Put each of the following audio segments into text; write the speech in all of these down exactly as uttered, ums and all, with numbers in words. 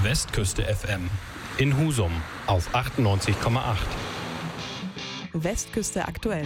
Westküste F M in Husum auf achtundneunzig Komma acht. Westküste aktuell.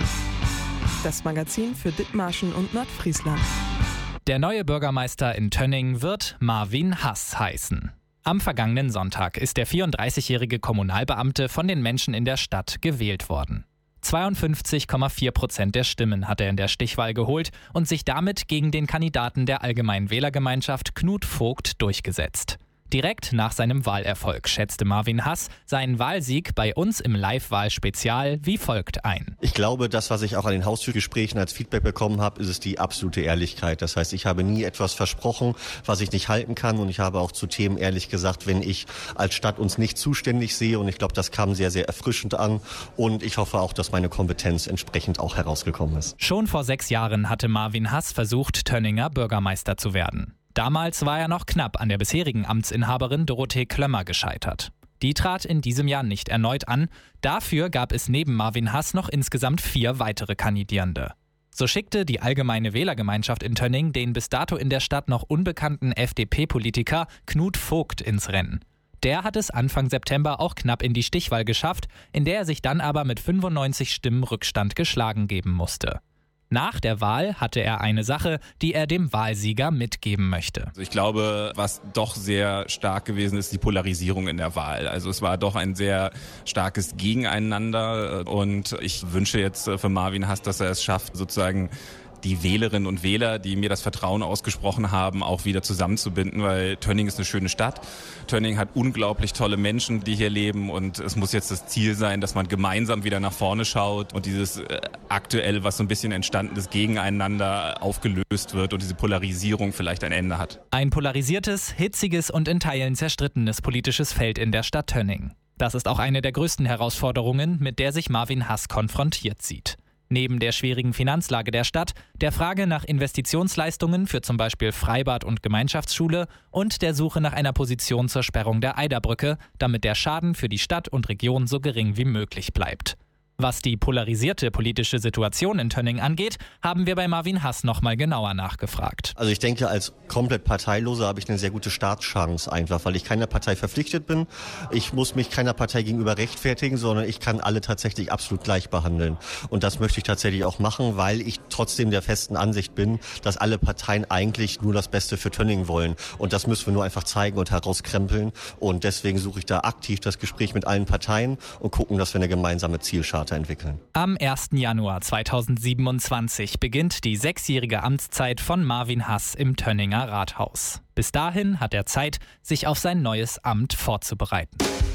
Das Magazin für Dithmarschen und Nordfriesland. Der neue Bürgermeister in Tönning wird Marvin Hass heißen. Am vergangenen Sonntag ist der vierunddreißigjährige Kommunalbeamte von den Menschen in der Stadt gewählt worden. zweiundfünfzig Komma vier Prozent der Stimmen hat er in der Stichwahl geholt und sich damit gegen den Kandidaten der Allgemeinen Wählergemeinschaft Knut Vogt durchgesetzt. Direkt nach seinem Wahlerfolg schätzte Marvin Hass seinen Wahlsieg bei uns im Live-Wahl-Spezial wie folgt ein. Ich glaube, das, was ich auch an den Haustürgesprächen als Feedback bekommen habe, ist es die absolute Ehrlichkeit. Das heißt, ich habe nie etwas versprochen, was ich nicht halten kann. Und ich habe auch zu Themen ehrlich gesagt, wenn ich als Stadt uns nicht zuständig sehe. Und ich glaube, das kam sehr, sehr erfrischend an. Und ich hoffe auch, dass meine Kompetenz entsprechend auch herausgekommen ist. Schon vor sechs Jahren hatte Marvin Hass versucht, Tönninger Bürgermeister zu werden. Damals war er noch knapp an der bisherigen Amtsinhaberin Dorothee Klömmer gescheitert. Die trat in diesem Jahr nicht erneut an. Dafür gab es neben Marvin Hass noch insgesamt vier weitere Kandidierende. So schickte die Allgemeine Wählergemeinschaft in Tönning den bis dato in der Stadt noch unbekannten F D P-Politiker Knut Vogt ins Rennen. Der hat es Anfang September auch knapp in die Stichwahl geschafft, in der er sich dann aber mit fünfundneunzig Stimmen Rückstand geschlagen geben musste. Nach der Wahl hatte er eine Sache, die er dem Wahlsieger mitgeben möchte. Also ich glaube, was doch sehr stark gewesen ist, die Polarisierung in der Wahl. Also es war doch ein sehr starkes Gegeneinander und ich wünsche jetzt für Marvin Hass, dass er es schafft, sozusagen die Wählerinnen und Wähler, die mir das Vertrauen ausgesprochen haben, auch wieder zusammenzubinden, weil Tönning ist eine schöne Stadt. Tönning hat unglaublich tolle Menschen, die hier leben und es muss jetzt das Ziel sein, dass man gemeinsam wieder nach vorne schaut und dieses äh, aktuell, was so ein bisschen entstanden ist, gegeneinander aufgelöst wird und diese Polarisierung vielleicht ein Ende hat. Ein polarisiertes, hitziges und in Teilen zerstrittenes politisches Feld in der Stadt Tönning. Das ist auch eine der größten Herausforderungen, mit der sich Marvin Hass konfrontiert sieht. Neben der schwierigen Finanzlage der Stadt, der Frage nach Investitionsleistungen für zum Beispiel Freibad und Gemeinschaftsschule und der Suche nach einer Position zur Sperrung der Eiderbrücke, damit der Schaden für die Stadt und Region so gering wie möglich bleibt. Was die polarisierte politische Situation in Tönning angeht, haben wir bei Marvin Hass nochmal genauer nachgefragt. Also ich denke, als komplett Parteiloser habe ich eine sehr gute Startchance einfach, weil ich keiner Partei verpflichtet bin. Ich muss mich keiner Partei gegenüber rechtfertigen, sondern ich kann alle tatsächlich absolut gleich behandeln. Und das möchte ich tatsächlich auch machen, weil ich trotzdem der festen Ansicht bin, dass alle Parteien eigentlich nur das Beste für Tönning wollen. Und das müssen wir nur einfach zeigen und herauskrempeln. Und deswegen suche ich da aktiv das Gespräch mit allen Parteien und gucken, dass wir eine gemeinsame Zielscharte entwickeln. Am ersten Januar zweitausendsiebenundzwanzig beginnt die sechsjährige Amtszeit von Marvin Hass im Tönninger Rathaus. Bis dahin hat er Zeit, sich auf sein neues Amt vorzubereiten.